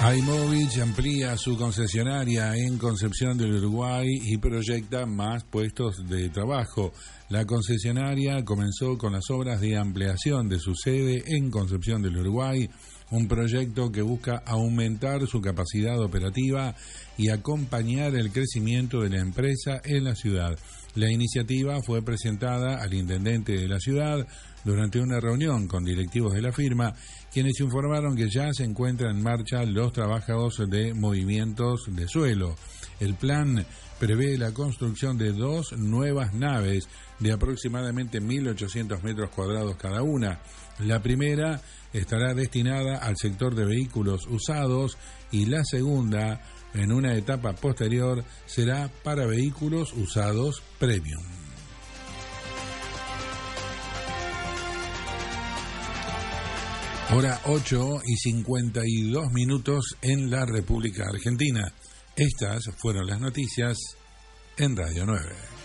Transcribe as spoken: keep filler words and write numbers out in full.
Aimovich amplía su concesionaria en Concepción del Uruguay y proyecta más puestos de trabajo. La concesionaria comenzó con las obras de ampliación de su sede en Concepción del Uruguay, un proyecto que busca aumentar su capacidad operativa y acompañar el crecimiento de la empresa en la ciudad. La iniciativa fue presentada al intendente de la ciudad durante una reunión con directivos de la firma, quienes informaron que ya se encuentran en marcha los trabajos de movimientos de suelo. El plan prevé la construcción de dos nuevas naves de aproximadamente mil ochocientos metros cuadrados cada una. La primera estará destinada al sector de vehículos usados y la segunda, en una etapa posterior, será para vehículos usados premium. Hora ocho y cincuenta y dos minutos en la República Argentina. Estas fueron las noticias en Radio nueve.